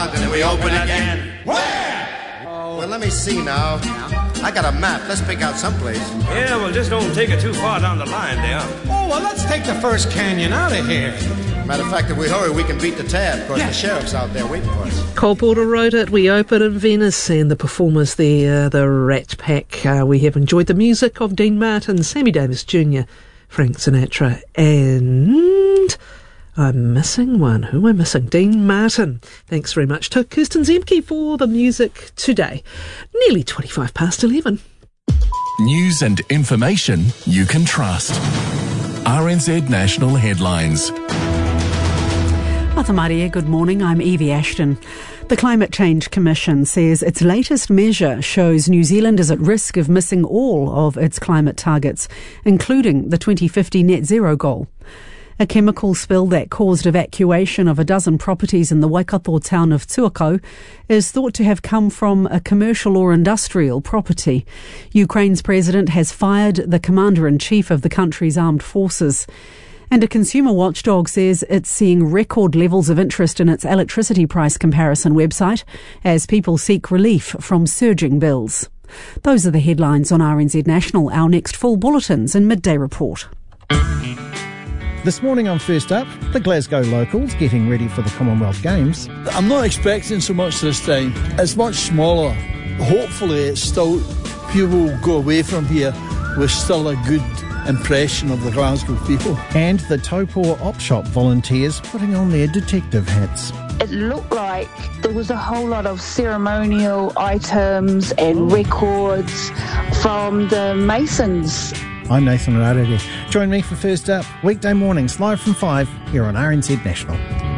Then we open again. Where? Well, let me see now. I got a map. Let's pick out someplace. Yeah, well, just don't take it too far down the line there. Oh, well, let's take the first canyon out of here. Matter of fact, if we hurry, we can beat the tab. Of course, the sheriff's out there waiting for us. Cole Porter wrote it. We open in Venice, and the performers there, the Rat Pack. We have enjoyed the music of Dean Martin, Sammy Davis Jr., Frank Sinatra, and I'm missing one. Who am I missing? Dean Martin. Thanks very much to Kirsten Zemke for the music today. Nearly 25 past 11. News and information you can trust. RNZ National Headlines. Maria, good morning. I'm Evie Ashton. The Climate Change Commission says its latest measure shows New Zealand is at risk of missing all of its climate targets, including the 2050 net zero goal. A chemical spill that caused evacuation of a dozen properties in the Waikato town of Tuakau is thought to have come from a commercial or industrial property. Ukraine's president has fired the commander-in-chief of the country's armed forces. And a consumer watchdog says it's seeing record levels of interest in its electricity price comparison website as people seek relief from surging bills. Those are the headlines on RNZ National. Our next full bulletins and midday report. This morning on First Up, the Glasgow locals getting ready for the Commonwealth Games. I'm not expecting so much this time. It's much smaller. Hopefully it's still, people will go away from here with still a good impression of the Glasgow people. And the Taupō Op Shop volunteers putting on their detective hats. It looked like there was a whole lot of ceremonial items and records from the Masons. I'm Nathan Rarere. Join me for First Up, weekday mornings, live from 5, here on RNZ National.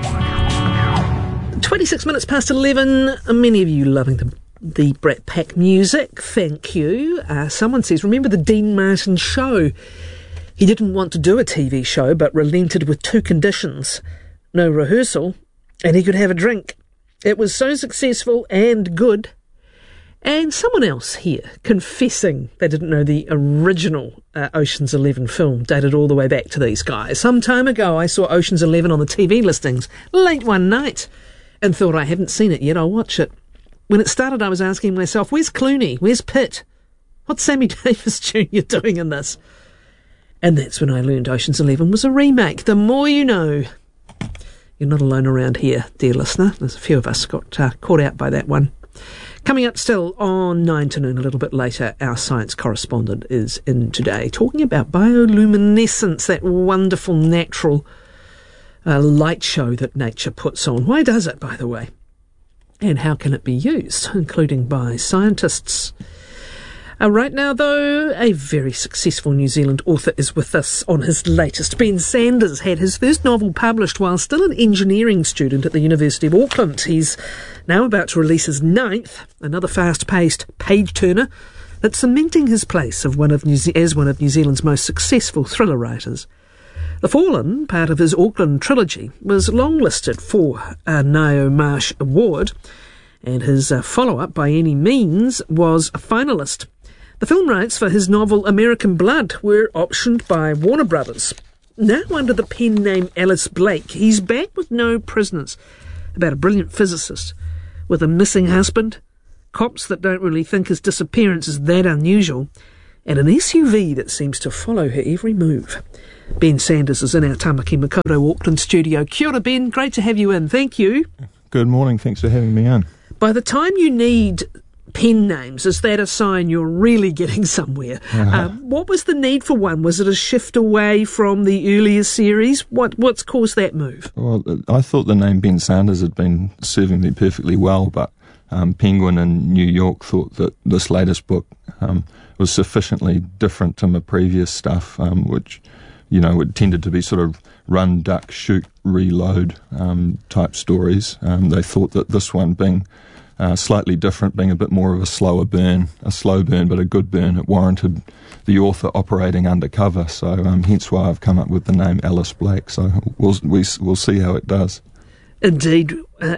26 minutes past 11. Many of you loving the Brat Pack music. Thank you. Someone says, remember the Dean Martin show? He didn't want to do a TV show, but relented with two conditions. No rehearsal, and he could have a drink. It was so successful and good. And someone else here confessing they didn't know the original Ocean's 11 film dated all the way back to these guys. Some time ago, I saw Ocean's 11 on the TV listings late one night and thought, I haven't seen it yet, I'll watch it. When it started, I was asking myself, where's Clooney? Where's Pitt? What's Sammy Davis Jr. doing in this? And that's when I learned Ocean's 11 was a remake. The more you know. You're not alone around here, dear listener. There's a few of us got caught out by that one. Coming up still on 9 to noon, a little bit later, our science correspondent is in today, talking about bioluminescence, that wonderful natural light show that nature puts on. Why does it, by the way? And how can it be used, including by scientists? Right now, though, a very successful New Zealand author is with us on his latest. Ben Sanders had his first novel published while still an engineering student at the University of Auckland. He's now about to release his 9th, another fast-paced page-turner that's cementing his place as one of New Zealand's most successful thriller writers. The Fallen, part of his Auckland trilogy, was longlisted for a Ngaio Marsh Award, and his follow-up, By Any Means, was a finalist. The film rights for his novel American Blood were optioned by Warner Brothers. Now under the pen name Alice Blake, he's back with No Prisoners, about a brilliant physicist with a missing husband, cops that don't really think his disappearance is that unusual, and an SUV that seems to follow her every move. Ben Sanders is in our Tamaki Makaurau Auckland studio. Kia ora, Ben. Great to have you in. Thank you. Good morning. Thanks for having me on. By the time you need pen names, is that a sign you're really getting somewhere? What was the need for one? Was it a shift away from the earlier series? What's caused that move? Well, I thought the name Ben Sanders had been serving me perfectly well, but Penguin in New York thought that this latest book was sufficiently different to my previous stuff, which, you know, it tended to be sort of run, duck, shoot, reload type stories. They thought that this one being slightly different, being a bit more of a slow burn but a good burn, it warranted the author operating undercover. So hence why I've come up with the name Alice Blake. So we'll see how it does. Indeed.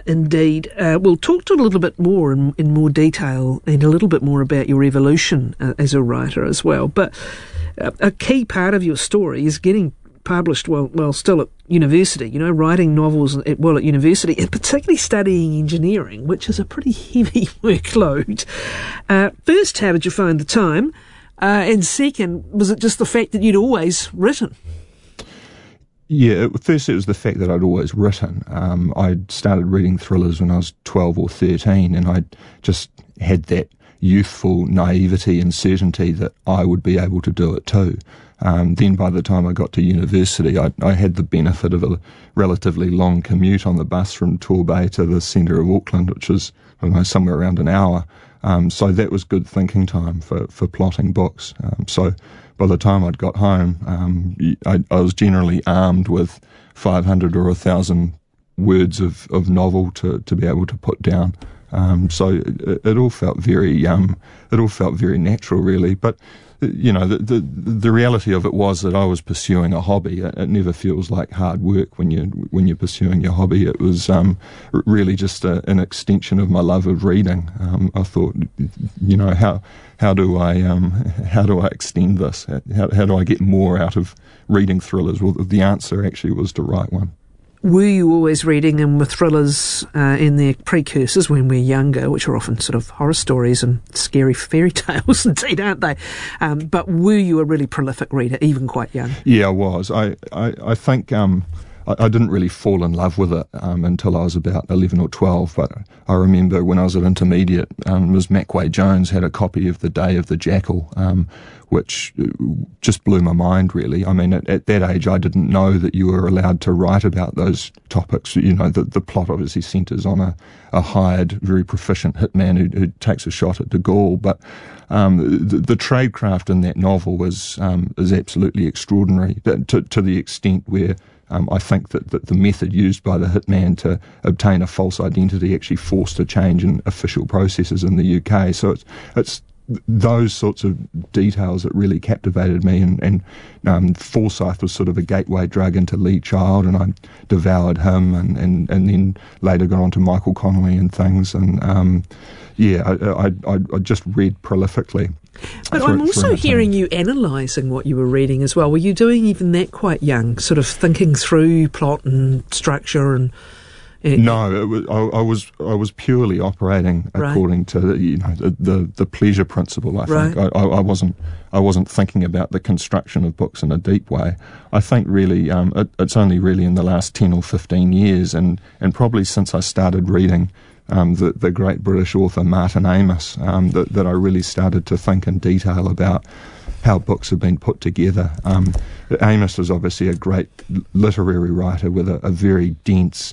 We'll talk a little bit more in more detail and a little bit more about your evolution as a writer as well. But a key part of your story is getting published while still at university, writing novels while at university, and particularly studying engineering, which is a pretty heavy workload. First, how did you find the time? And second, was it just the fact that you'd always written? Yeah, first it was the fact that I'd always written. I'd started reading thrillers when I was 12 or 13, and I'd just had that youthful naivety and certainty that I would be able to do it too. Then by the time I got to university, I had the benefit of a relatively long commute on the bus from Torbay to the centre of Auckland, which was, somewhere around an hour. So that was good thinking time for plotting books. So by the time I'd got home, I was generally armed with 500 or 1,000 words of novel to be able to put down. So it all felt very natural, really. But the reality of it was that I was pursuing a hobby. It never feels like hard work when you're pursuing your hobby. It was really just an extension of my love of reading. I thought, how do I extend this? How do I get more out of reading thrillers? Well, the answer actually was to write one. Were you always reading them with thrillers in their precursors when we're younger, which are often sort of horror stories and scary fairy tales indeed, aren't they? But were you a really prolific reader, even quite young? Yeah, I was. I think I didn't really fall in love with it until I was about 11 or 12, but I remember when I was at intermediate, Ms. Macquay-Jones had a copy of The Day of the Jackal, which just blew my mind, really. I mean, at that age, I didn't know that you were allowed to write about those topics. The plot obviously centres on a hired, very proficient hitman who takes a shot at de Gaulle, but the tradecraft in that novel is absolutely extraordinary, to the extent where I think that the method used by the hitman to obtain a false identity actually forced a change in official processes in the UK. So it's those sorts of details that really captivated me, and Forsyth was sort of a gateway drug into Lee Child, and I devoured him, and then later got on to Michael Connolly and things, and I just read prolifically. But I'm also hearing you analysing what you were reading as well. Were you doing even that quite young, sort of thinking through plot and structure and? No, I was purely operating according to the pleasure principle. I think I wasn't thinking about the construction of books in a deep way. I think really it's only really in the last 10 or 15 years, and probably since I started reading the great British author Martin Amis, that I really started to think in detail about how books have been put together. Amis is obviously a great literary writer with a very dense,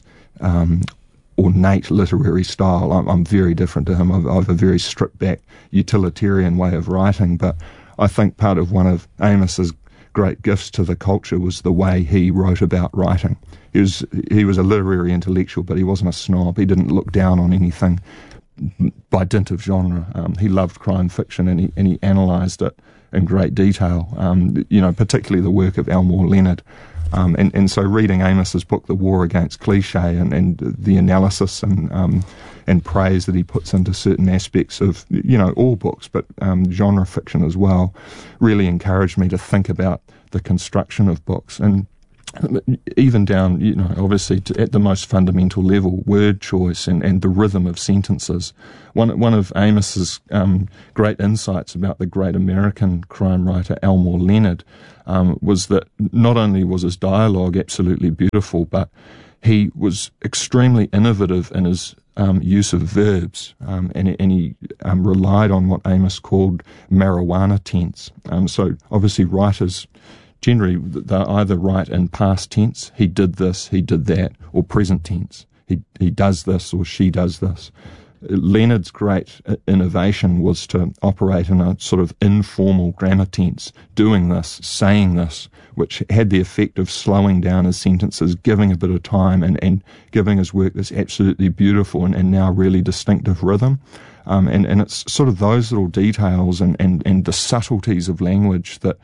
ornate literary style. I'm very different to him. I've a very stripped back utilitarian way of writing, but I think part of one of Amis's great gifts to the culture was the way he wrote about writing. He was a literary intellectual, but he wasn't a snob. He didn't look down on anything by dint of genre. He loved crime fiction, and he analysed it in great detail. Particularly the work of Elmore Leonard. And so reading Amis's book, The War Against Cliché, and the analysis and praise that he puts into certain aspects of, all books, but genre fiction as well, really encouraged me to think about the construction of books. And even down, obviously at the most fundamental level, word choice and the rhythm of sentences. One of Amis's great insights about the great American crime writer Elmore Leonard was that not only was his dialogue absolutely beautiful, but he was extremely innovative in his use of verbs, and he relied on what Amis called marijuana tense. So obviously writers generally, they either write in past tense, he did this, he did that, or present tense, he does this or she does this. Leonard's great innovation was to operate in a sort of informal grammar tense, doing this, saying this, which had the effect of slowing down his sentences, giving a bit of time, and giving his work this absolutely beautiful and now really distinctive rhythm. And it's sort of those little details and the subtleties of language that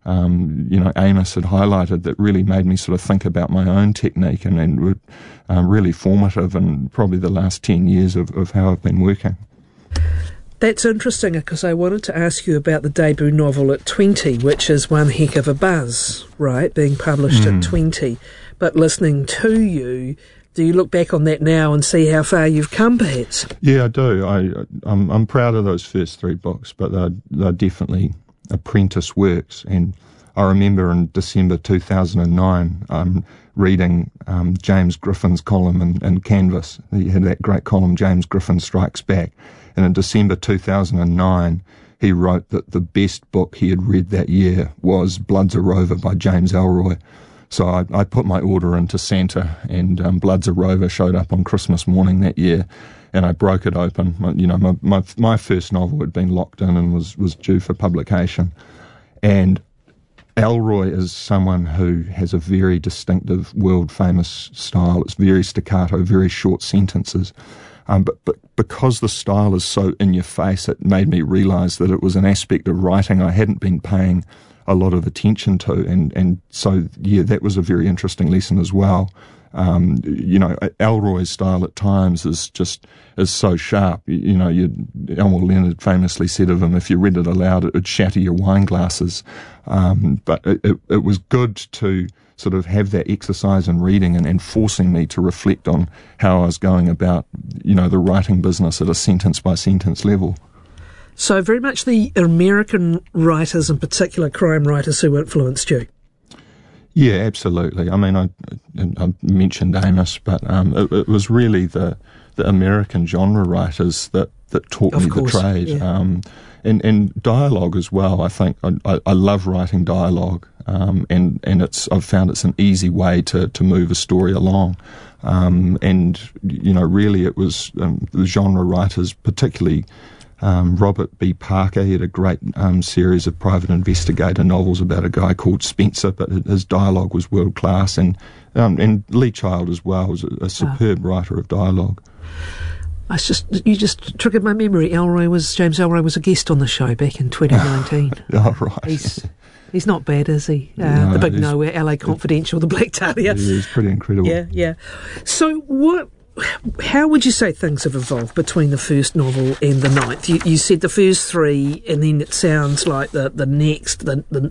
Amis had highlighted that really made me sort of think about my own technique and were really formative in probably the last 10 years of how I've been working. That's interesting, because I wanted to ask you about the debut novel at 20, which is one heck of a buzz, right, being published at 20. But listening to you, do you look back on that now and see how far you've come, perhaps? Yeah, I do. I'm proud of those first 3 books, but they're definitely apprentice works. And I remember in December 2009 reading James Griffin's column in Canvas. He had that great column, James Griffin Strikes Back. And in December 2009, he wrote that the best book he had read that year was Bloods a Rover by James Ellroy. So I put my order into Santa, and Bloods a Rover showed up on Christmas morning that year, and I broke it open. My first novel had been locked in and was due for publication. And Ellroy is someone who has a very distinctive, world-famous style. It's very staccato, very short sentences. But because the style is so in your face, it made me realise that it was an aspect of writing I hadn't been paying a lot of attention to, and so that was a very interesting lesson as well. Ellroy's style at times is so sharp. Elmore Leonard famously said of him, if you read it aloud, it would shatter your wine glasses. But it was good to sort of have that exercise in reading and forcing me to reflect on how I was going about, the writing business at a sentence by sentence level. So very much the American writers, in particular crime writers, who influenced you. Yeah, absolutely. I mean, I mentioned Amos, but it was really the American genre writers that taught me the trade. Yeah. And dialogue as well. I think I love writing dialogue, and I've found it's an easy way to move a story along. Really it was the genre writers, particularly Robert B. Parker. He had a great series of private investigator novels about a guy called Spencer, but his dialogue was world class, and Lee Child as well was a superb writer of dialogue. You just triggered my memory. James Ellroy was a guest on the show back in 2019. Oh, right. He's not bad, is he? The Big Nowhere, LA Confidential, The Black Dahlia. Yeah, he's pretty incredible. Yeah. So how would you say things have evolved between the first novel and the ninth? You said the first 3, and then it sounds like the next.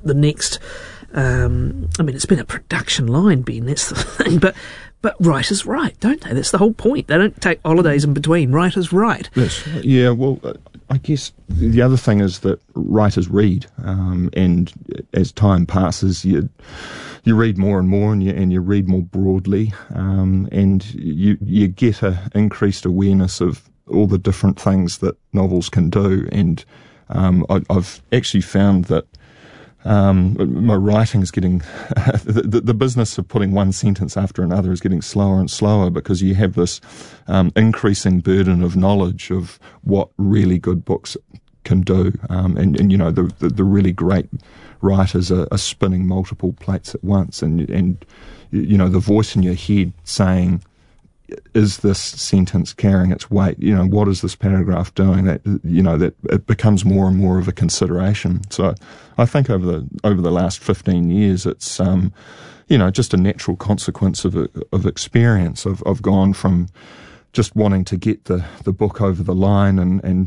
It's been a production line, Ben. That's the thing. But writers write, don't they? That's the whole point. They don't take holidays in between. Writers write. Yes. Yeah. Well, I guess the other thing is that writers read, and as time passes, you read more and more, and you read more broadly, and you get an increased awareness of all the different things that novels can do. And I've actually found that my writing's getting the business of putting one sentence after another is getting slower and slower, because you have this increasing burden of knowledge of what really good books can do, and the really great writers are spinning multiple plates at once, and the voice in your head saying, is this sentence carrying its weight? What is this paragraph doing? That it becomes more and more of a consideration. So I think over the last 15 years, it's just a natural consequence of experience. I've gone from just wanting to get the book over the line and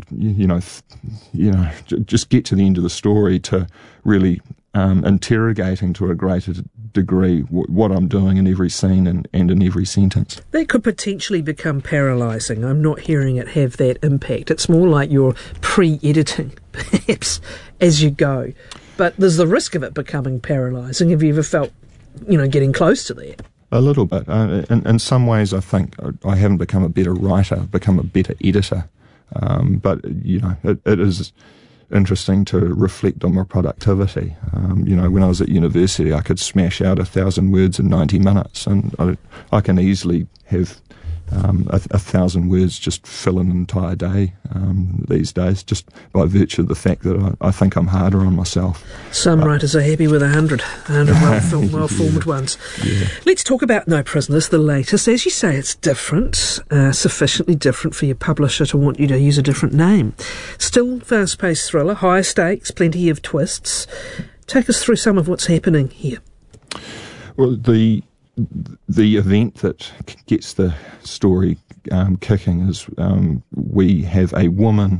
just get to the end of the story, to really interrogating to a greater degree what I'm doing in every scene and in every sentence. That could potentially become paralysing. I'm not hearing it have that impact. It's more like you're pre-editing, perhaps, as you go. But there's the risk of it becoming paralysing. Have you ever felt, getting close to that? A little bit. In some ways, I think I haven't become a better writer, I've become a better editor. But it is interesting to reflect on my productivity. When I was at university, I could smash out 1,000 words in 90 minutes, and I can easily have 1,000 words just fill an entire day these days, just by virtue of the fact that I think I'm harder on myself. Some writers are happy with 100 well-formed ones. Yeah. Let's talk about No Prisoners, the latest. As you say, it's different, sufficiently different for your publisher to want you to use a different name. Still fast-paced thriller, high stakes, plenty of twists. Take us through some of what's happening here. Well, the event that gets the story kicking is we have a woman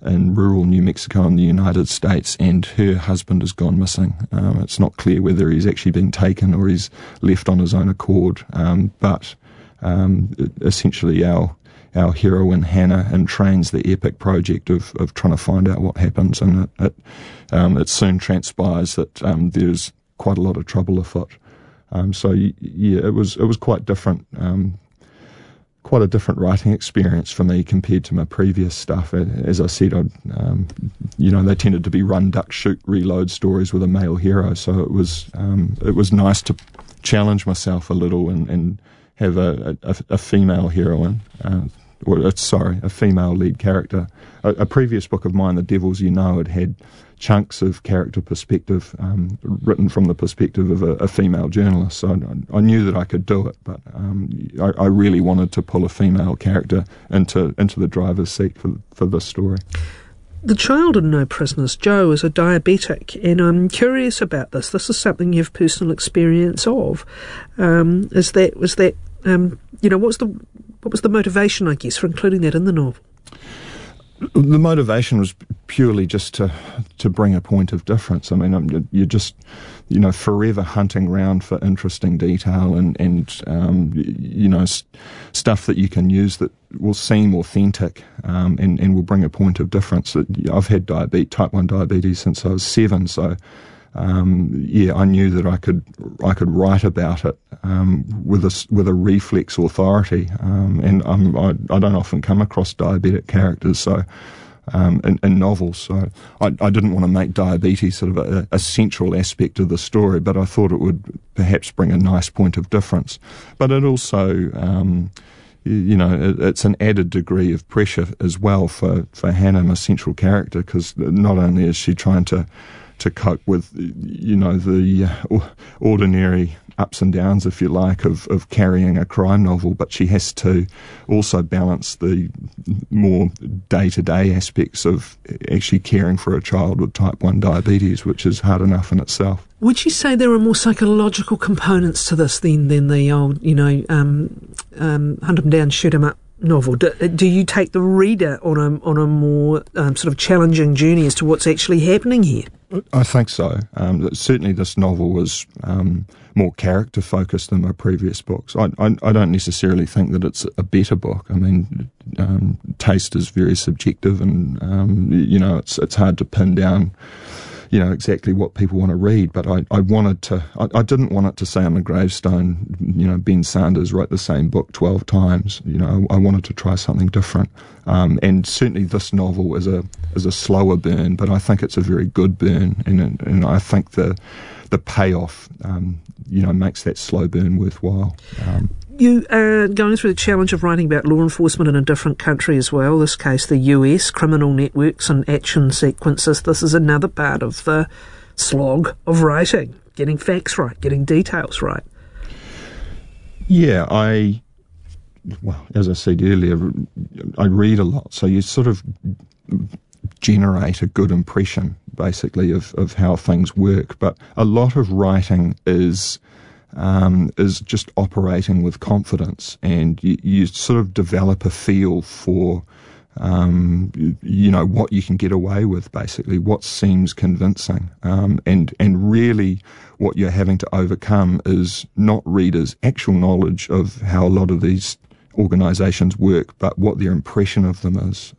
in rural New Mexico in the United States, and her husband has gone missing. It's not clear whether he's actually been taken or he's left on his own accord, but essentially our heroine Hannah entrains the epic project of trying to find out what happens, and it soon transpires that there's quite a lot of trouble afoot. It was quite different. Quite a different writing experience for me compared to my previous stuff. As I said, they tended to be run, duck, shoot, reload stories with a male hero. So it was nice to challenge myself a little and have a female heroine, a female lead character. A previous book of mine, The Devils You Know, had chunks of character perspective written from the perspective of a female journalist. So I knew that I could do it, but I really wanted to pull a female character into the driver's seat for this story. The child in No Prisoners, Joe, is a diabetic, and I'm curious about this. This is something you have personal experience of. What was the motivation, I guess, for including that in the novel? The motivation was purely just to bring a point of difference. I mean, you're just, forever hunting around for interesting detail and stuff that you can use that will seem authentic and will bring a point of difference. I've had type 1 diabetes since I was 7, so I knew that I could write about it with a reflex authority, and I don't often come across diabetic characters, so in novels. So I didn't want to make diabetes sort of a central aspect of the story, but I thought it would perhaps bring a nice point of difference. But it also, it's an added degree of pressure as well for Hannah, my central character, because not only is she trying to cope with, the ordinary ups and downs, if you like, of carrying a crime novel, but she has to also balance the more day-to-day aspects of actually caring for a child with type 1 diabetes, which is hard enough in itself. Would you say there are more psychological components to this than the old, hunt 'em down, shoot 'em up novel? Do you take the reader on a more sort of challenging journey as to what's actually happening here? I think so. Certainly this novel was more character-focused than my previous books. I don't necessarily think that it's a better book. I mean, taste is very subjective, and, it's hard to pin down exactly what people want to read, but I didn't want it to say on the gravestone, Ben Sanders wrote the same book 12 times. I wanted to try something different. And certainly this novel is a slower burn, but I think it's a very good burn, and I think the payoff, makes that slow burn worthwhile. You are going through the challenge of writing about law enforcement in a different country as well, this case the US, criminal networks and action sequences. This is another part of the slog of writing, getting facts right, getting details right. Yeah, as I said earlier, I read a lot, so you sort of generate a good impression, basically, of how things work. But a lot of writing is just operating with confidence, and you sort of develop a feel for what you can get away with, basically, what seems convincing, and really what you're having to overcome is not readers' actual knowledge of how a lot of these organisations work, but what their impression of them is,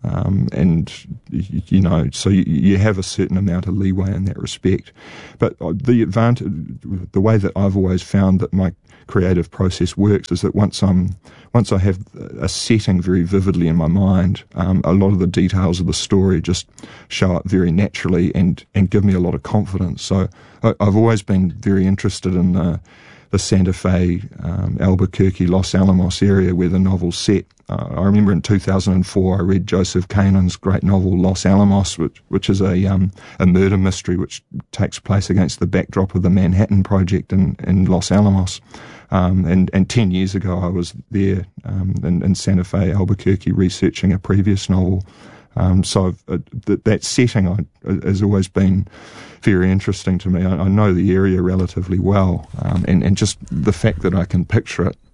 so you have a certain amount of leeway in that respect. But the way that I've always found that my creative process works is that once I have a setting very vividly in my mind, a lot of the details of the story just show up very naturally and give me a lot of confidence. So I've always been very interested in the Santa Fe, Albuquerque, Los Alamos area where the novel's set. I remember in 2004 I read Joseph Kanan's great novel Los Alamos, which is a murder mystery which takes place against the backdrop of the Manhattan Project in Los Alamos. And 10 years ago I was there in Santa Fe, Albuquerque, researching a previous novel. So that setting has always been very interesting to me. I know the area relatively well, and just the fact that I can picture it,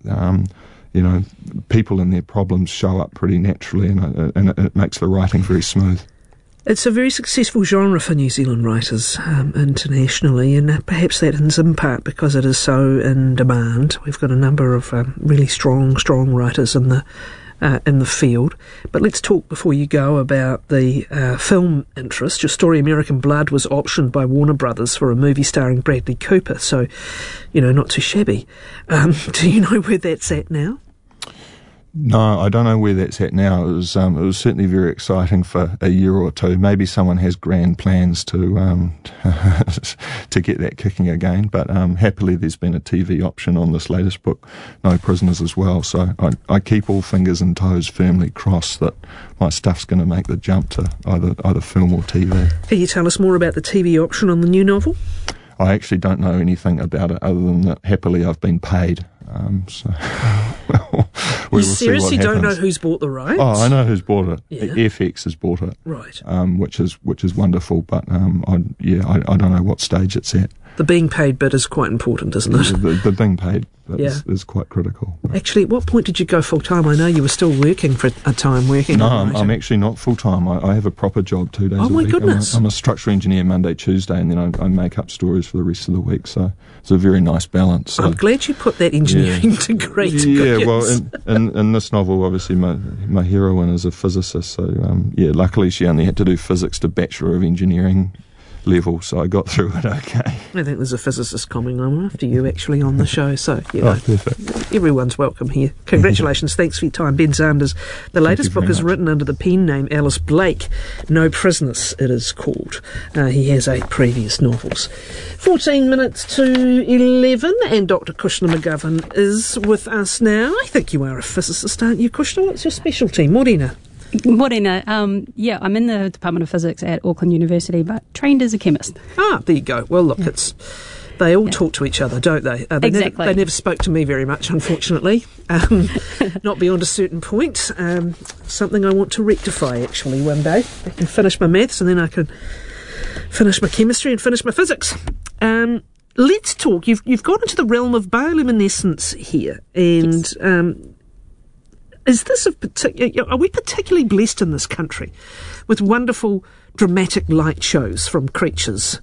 people and their problems show up pretty naturally, and it makes the writing very smooth. It's a very successful genre for New Zealand writers internationally, and perhaps that is in part because it is so in demand. We've got a number of really strong writers in the field. But let's talk before you go about the film interest. Your story, American Blood, was optioned by Warner Brothers for a movie starring Bradley Cooper, so, not too shabby. Do you know where that's at now? No, I don't know where that's at now. It was certainly very exciting for a year or two. Maybe someone has grand plans to to get that kicking again. But happily, there's been a TV option on this latest book, No Prisoners, as well. So I keep all fingers and toes firmly crossed that my stuff's going to make the jump to either film or TV. Can you tell us more about the TV option on the new novel? I actually don't know anything about it other than that happily I've been paid. You seriously don't know who's bought the rights? Oh, I know who's bought it. Yeah. FX has bought it, right? Which is wonderful. But I don't know what stage it's at. The being paid bit is quite important, isn't it? The being paid is quite critical. Actually, at what point did you go full time? I know you were still working for a time. No, I'm actually not full time. I have a proper job 2 days a week. Oh my goodness! I'm a structural engineer Monday, Tuesday, and then I make up stories for the rest of the week. So it's a very nice balance. So. I'm glad you put that engineering degree to good use. Well, in this novel, obviously my heroine is a physicist. So luckily she only had to do physics to Bachelor of Engineering level, so I got through it okay. I think there's a physicist coming on after you actually on the show, so perfect. Everyone's welcome here. Congratulations. Thanks for your time, Ben Sanders. The latest book is written under the pen name Alice Blake. No Prisoners, it is called. He has 8 previous novels. 14 minutes to 11, and Dr. Kushna McGovern is with us now. I think you are a physicist, aren't you, Kushna? What's your specialty? Morena. Morena, I'm in the Department of Physics at Auckland University, but trained as a chemist. Ah, there you go. Well, look, they all talk to each other, don't they? Exactly. They never spoke to me very much, unfortunately. Not beyond a certain point. Something I want to rectify, actually, one day. I can finish my maths and then I can finish my chemistry and finish my physics. Let's talk. You've gone into the realm of bioluminescence here, and... Yes. Is this are we particularly blessed in this country with wonderful dramatic light shows from creatures,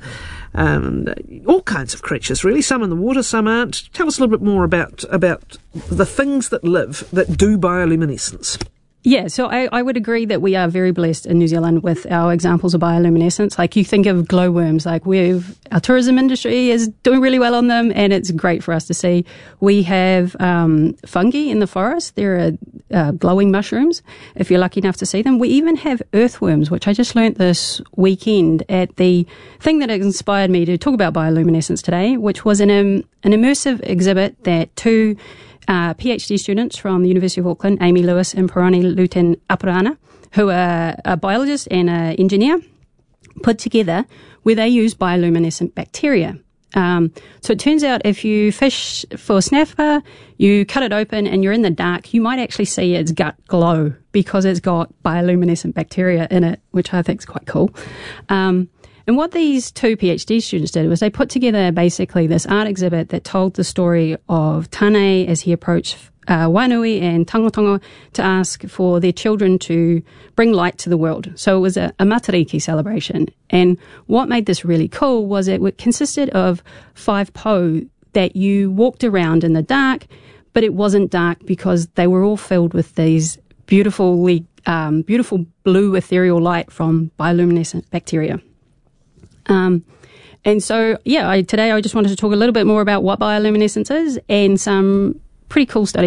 all kinds of creatures really, some in the water, some aren't? Tell us a little bit more about the things that live that do bioluminescence. Yeah, so I would agree that we are very blessed in New Zealand with our examples of bioluminescence. Like you think of glowworms, like our tourism industry is doing really well on them, and it's great for us to see. We have fungi in the forest. There are glowing mushrooms, if you're lucky enough to see them. We even have earthworms, which I just learnt this weekend at the thing that inspired me to talk about bioluminescence today, which was an immersive exhibit that two PhD students from the University of Auckland, Amy Lewis and Parani Luten Apurana, who are a biologist and an engineer, put together where they use bioluminescent bacteria. So it turns out if you fish for snapper, you cut it open and you're in the dark, you might actually see its gut glow because it's got bioluminescent bacteria in it, which I think is quite cool. And what these two PhD students did was they put together basically this art exhibit that told the story of Tane as he approached Wainui and Tangotongo to ask for their children to bring light to the world. So it was a Matariki celebration. And what made this really cool was it consisted of 5 po that you walked around in the dark, but it wasn't dark because they were all filled with these beautiful blue ethereal light from bioluminescent bacteria. And so, today I just wanted to talk a little bit more about what bioluminescence is and some pretty cool studies